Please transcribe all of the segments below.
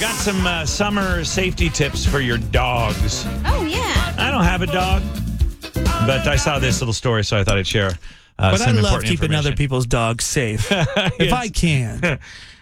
Got some summer safety tips for your dogs. Oh, yeah. I don't have a dog, but I saw this little story, so I thought I'd share But I some love important keeping other information. people's dogs safe. If I can.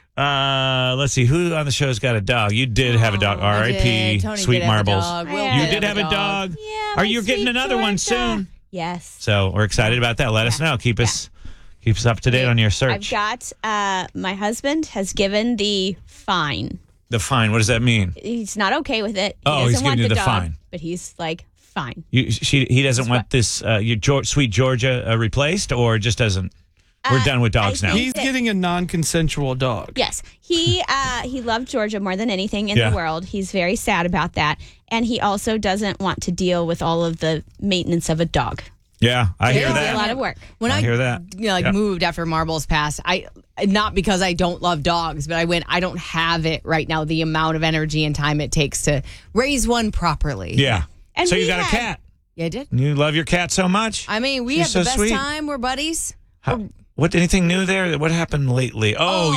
Let's see. Who on the show's got a dog? You did have a dog. R.I.P. Tony Sweet did have a Marbles. dog. Will You did have a dog. Yeah, Are my you getting sweet another one Georgia. soon? Yes. So we're excited about that. Let us know. Keep us up to date on your I've search. got, my husband has given the fine. The fine. What does that mean? He's not okay with it. He Oh, he's doesn't want giving you the dog, fine. But he's like, fine. He doesn't want this Sweet Georgia replaced, or just doesn't. We're done with dogs I now. think- He's getting a non-consensual dog. Yes. He loved Georgia more than anything in the world. He's very sad about that. And he also doesn't want to deal with all of the maintenance of a dog. Yeah, I hear It's that. a lot of work. When I hear that. Yep. moved after Marbles passed, not because I don't love dogs, but I don't have it right now, the amount of energy and time it takes to raise one properly. Yeah. And so we you got a had- cat. Yeah, I did. You love your cat so much. I mean, we She's have the so best sweet. time. We're buddies. What? Anything new there? What happened lately?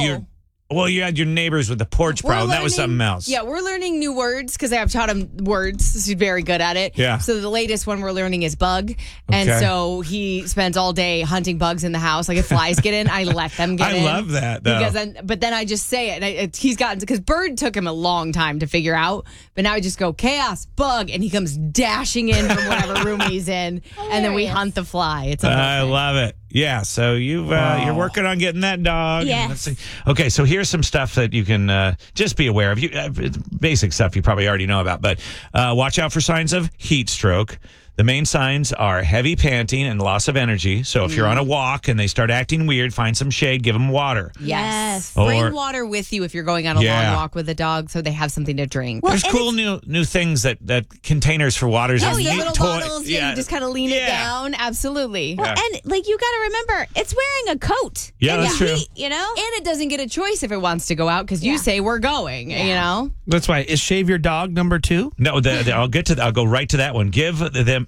You had your neighbors with the porch We're problem. That was learning- something else. Yeah, we're learning new words because I've taught him words. He's very good at it. Yeah. So the latest one we're learning is bug. And Okay. so he spends all day hunting bugs in the house. Like if flies get in, I let them get I in. love that, though. But then I just say it. And he's gotten, because bird took him a long time to figure out. But now I just go, chaos, bug. And he comes dashing in from whatever room he's in. And then we hunt the fly. It's a whole I thing. love it. Yeah, so you're working on getting that dog. Yes. Let's see. Okay, so here's some stuff that you can just be aware of. It's basic stuff you probably already know about, but watch out for signs of heat stroke. The main signs are heavy panting and loss of energy. So if you're on a walk and they start acting weird, find some shade, give them water. Yes. Or- Bring water with you if you're going on a Yeah. long walk with a dog so they have something to drink. Well, There's and cool new things that containers for waters. Yes, and the neat little toy- bottles, you just kind of lean it Yeah. down. Absolutely. Well, and like you got to remember, it's wearing a coat. Yeah, in that's the true. heat, you know? And it doesn't get a choice if it wants to go out because you say we're going, you know? That's why. Is shave your dog number 2? No, I'll go right to that one. Give them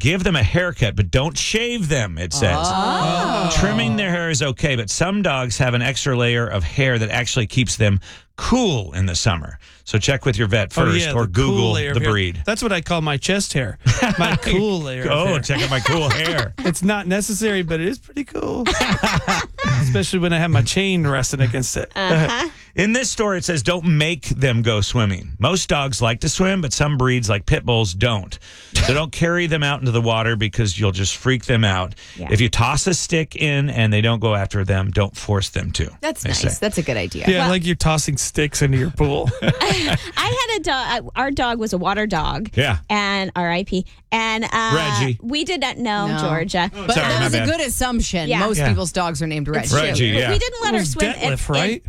a haircut, but don't shave them, it says. Trimming their hair is okay, but some dogs have an extra layer of hair that actually keeps them cool in the summer. So check with your vet first or the cool Google layer the of hair. breed. That's what I call my chest hair. My cool layer of Oh, hair. check out my cool hair. It's not necessary, but it is pretty cool. Especially when I have my chain resting against it. In this story, it says don't make them go swimming. Most dogs like to swim, but some breeds, like pit bulls, don't. So don't carry them out into the water because you'll just freak them out. Yeah. If you toss a stick in and they don't go after them, don't force them to. That's they nice. say. That's a good idea. Yeah, like you're tossing sticks into your pool. I had a dog. Our dog was a water dog. Yeah. And R.I.P. And Reggie. we did not know No. Georgia. But Sorry, that my was a bad. good assumption. Yeah. Most Yeah. people's dogs are named Reggie. Reggie, yeah. We didn't let her It was swim. Detlef, right?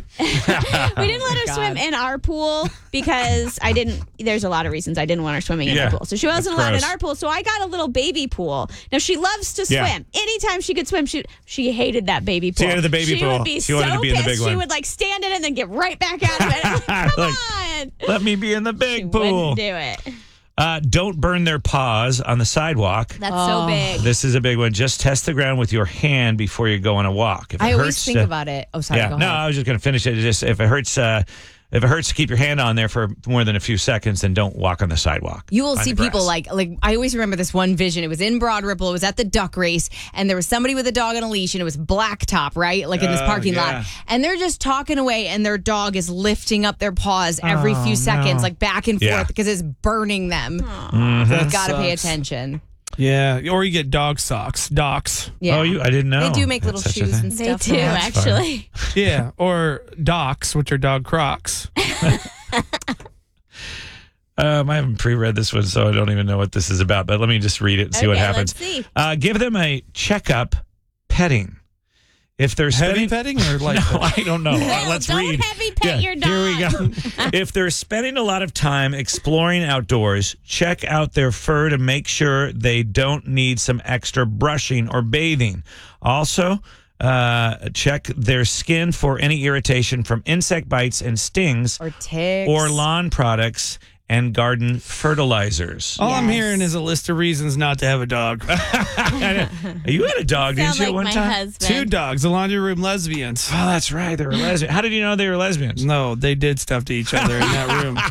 We didn't let her swim in our pool because there's a lot of reasons I didn't want her swimming in Yeah. our pool. So she wasn't That's allowed in gross. our pool. So I got a little baby pool. Now she loves to Yeah. swim. Anytime she could swim, she hated that baby pool. She hated the baby She pool. would be She wanted so to be in the pissed. big She one. would like stand in it and then get right back out of it. I'm like, come Like, on. Let me be in the big pool. Wouldn't do it. Don't burn their paws on the sidewalk. That's so big. This is a big one. Just test the ground with your hand before you go on a walk. If it I always hurts think to- about it. Oh, sorry. Yeah, Go no, ahead. I was just going to finish it. Just if it hurts to keep your hand on there for more than a few seconds, then don't walk on the sidewalk. You will on see the people grass. like I always remember this one vision. It was in Broad Ripple. It was at the duck race, and there was somebody with a dog on a leash, and it was blacktop, right? Like in this Oh, parking yeah. lot. And they're just talking away, and their dog is lifting up their paws every few seconds, like back and forth, Yeah. because it's burning them. That You've got to pay sucks. attention. Yeah, or you get dog socks, docks. Yeah. Oh, I didn't know. They do make That's little such a shoes thing. and They stuff. do, Yeah. fun. actually. Yeah, or docks, which are dog crocs. I haven't pre-read this one, so I don't even know what this is about. But let me just read it and see what Okay, happens. let's see. Give them a checkup petting. If they're Heavy spending, petting or light no, petting? I don't know. Let's don't read. heavy pet your Here we go. dog. If they're spending a lot of time exploring outdoors, check out their fur to make sure they don't need some extra brushing or bathing. Also, check their skin for any irritation from insect bites and stings Or ticks. or lawn products. and garden fertilizers. All I'm Yes. hearing is a list of reasons not to have a dog. You had a dog, didn't Sound you, like at one my time? husband. 2 dogs, the laundry room lesbians. Oh, that's right. They were lesbians. How did you know they were lesbians? No, they did stuff to each other in that room.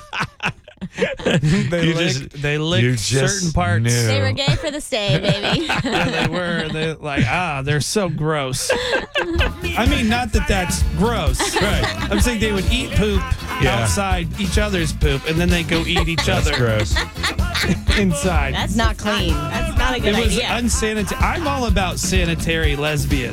They licked certain parts. knew. They were gay for the stay, baby. Yeah, they were. They're like, they're so gross. I mean, not that that's gross. Right. I'm saying they would eat poop Yeah. outside each other's poop, and then they go eat each That's other gross. inside. That's not just clean. That's not a good It was idea. unsanitary. I'm all about sanitary lesbians.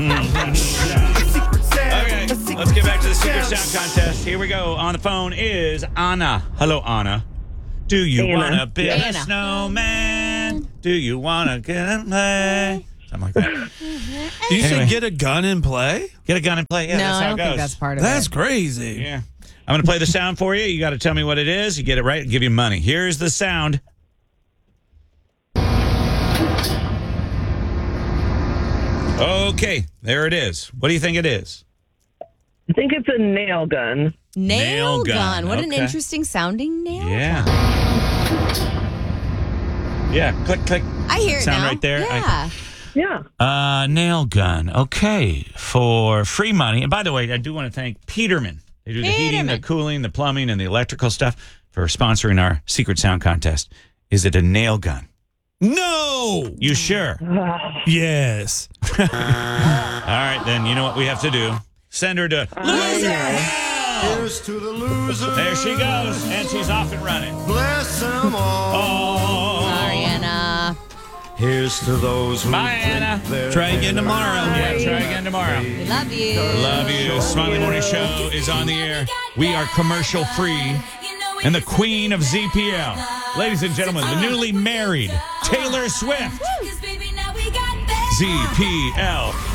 Okay, let's get back to the Secret Sound Contest. Here we go. On the phone is Anna. Hello, Anna. Do you Anna. want to build a Anna. snowman? Do you want to get and play? Something like that. You Anyway. should get a gun and play? Get a gun and play. Yeah, no, that's I how don't it goes. think that's part of That's it. crazy. Yeah. I'm going to play the sound for you. You got to tell me what it is. You get it right, I'll give you money. Here's the sound. Okay, there it is. What do you think it is? I think it's a nail gun. Nail Nail gun. gun. What an Okay. interesting sounding nail. Yeah. Yeah, click, click. I hear it Sound now. right there. Yeah. Yeah. Nail gun. Okay, for free money. And by the way, I do want to thank Peterman. They do the heating, the Peterman. cooling, the plumbing, and the electrical stuff for sponsoring our Secret Sound Contest. Is it a nail gun? No. You sure? Yes. All right, then you know what we have to do. Send her to Loser Hell! Here's to the loser. There she goes, and she's off and running. Bless them all. Oh, Sorry, Anna. Here's to those who Bye, Anna. Try again tomorrow. Yeah, try again tomorrow. We love you. Love you. Smiley Morning Show is on the air. We are commercial free. And the queen of ZPL. Ladies and gentlemen, the newly married Taylor Swift. ZPL